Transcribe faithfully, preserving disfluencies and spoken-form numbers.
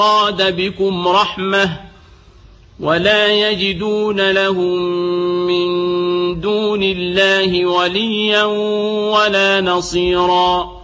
أراد بكم رحمة ولا يجدون لهم من دون الله وليا ولا نصيرا.